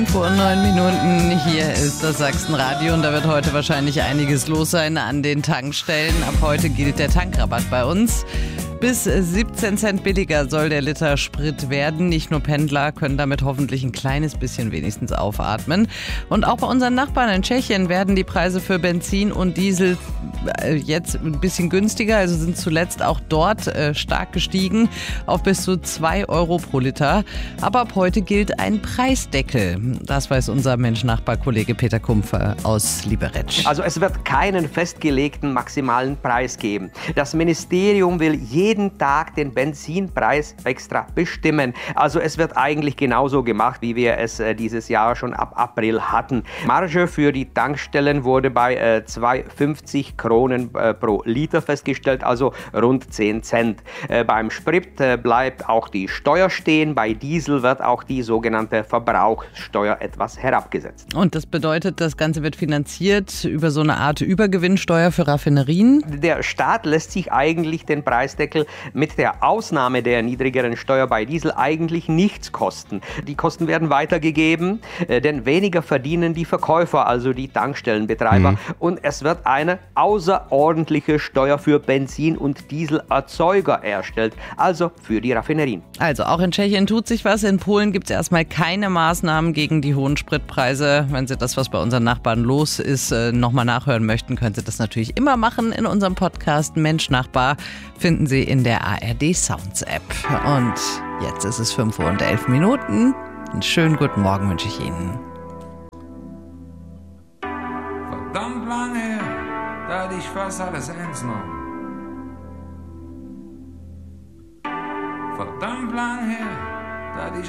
Vor 9 Minuten, hier ist das Sachsenradio und da wird heute wahrscheinlich einiges los sein an den Tankstellen. Ab heute gilt der Tankrabatt bei uns. Bis 17 Cent billiger soll der Liter Sprit werden. Nicht nur Pendler können damit hoffentlich ein kleines bisschen wenigstens aufatmen. Und auch bei unseren Nachbarn in Tschechien werden die Preise für Benzin und Diesel jetzt ein bisschen günstiger. Also sind zuletzt auch dort stark gestiegen auf bis zu 2 Euro pro Liter. Aber ab heute gilt ein Preisdeckel. Das weiß unser Mensch-Nachbar-Kollege Peter Kumpfer aus Liberec. Also es wird keinen festgelegten maximalen Preis geben. Das Ministerium will jeden Tag den Benzinpreis extra bestimmen. Also es wird eigentlich genauso gemacht, wie wir es dieses Jahr schon ab April hatten. Marge für die Tankstellen wurde bei 2,50 Kronen pro Liter festgestellt, also rund 10 Cent. Beim Sprit bleibt auch die Steuer stehen. Bei Diesel wird auch die sogenannte Verbrauchssteuer etwas herabgesetzt. Und das bedeutet, das Ganze wird finanziert über so eine Art Übergewinnsteuer für Raffinerien? Der Staat lässt sich eigentlich den Preisdeckel mit der Ausnahme der niedrigeren Steuer bei Diesel eigentlich nichts kosten. Die Kosten werden weitergegeben, denn weniger verdienen die Verkäufer, also die Tankstellenbetreiber. Und es wird eine außerordentliche Steuer für Benzin- und Dieselerzeuger erstellt, also für die Raffinerien. Also auch in Tschechien tut sich was. In Polen gibt es erstmal keine Maßnahmen gegen die hohen Spritpreise. Wenn Sie das, was bei unseren Nachbarn los ist, nochmal nachhören möchten, können Sie das natürlich immer machen in unserem Podcast Mensch Nachbar. Finden Sie in der ARD Sounds App. Und jetzt ist es 5:11 Uhr. Einen schönen guten Morgen wünsche ich Ihnen. Verdammt lange her, da hatte ich fast alles eins noch. Verdammt lang her, da hatte ich